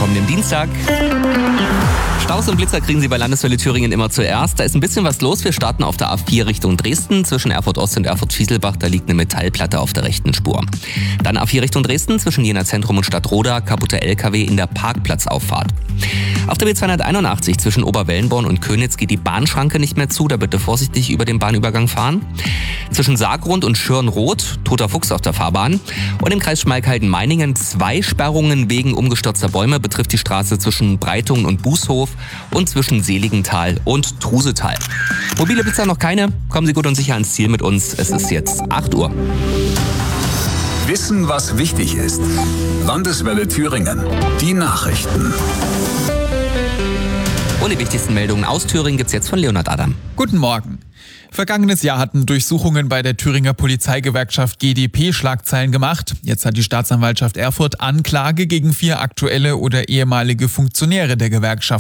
kommenden Dienstag. Staus und Blitzer kriegen Sie bei Landeswelle Thüringen immer zuerst. Da ist ein bisschen was los. Wir starten auf der A4 Richtung Dresden. Zwischen Erfurt Ost und Erfurt Fieselbach, da liegt eine Metallplatte auf der rechten Spur. Dann A4 Richtung Dresden, zwischen Jena Zentrum und Stadtroda, kaputter LKW in der Parkplatzauffahrt. Auf der B281 zwischen Oberwellenborn und Könitz geht die Bahnschranke nicht mehr zu, da bitte vorsichtig über den Bahnübergang fahren. Zwischen Saargrund und Schirnroth, toter Fuchs auf der Fahrbahn. Und im Kreis Schmalkalden-Meiningen 2 Sperrungen wegen umgestürzter Bäume, betrifft die Straße zwischen Breitungen und Bußhof und zwischen Seligenthal und Trusetal. Mobile Blitzer noch keine, kommen Sie gut und sicher ans Ziel mit uns. Es ist jetzt 8 Uhr. Wissen, was wichtig ist. Landeswelle Thüringen. Die Nachrichten. Und die wichtigsten Meldungen aus Thüringen gibt's jetzt von Leonhard Adam. Guten Morgen. Vergangenes Jahr hatten Durchsuchungen bei der Thüringer Polizeigewerkschaft GdP Schlagzeilen gemacht. Jetzt hat die Staatsanwaltschaft Erfurt Anklage gegen 4 aktuelle oder ehemalige Funktionäre der Gewerkschaft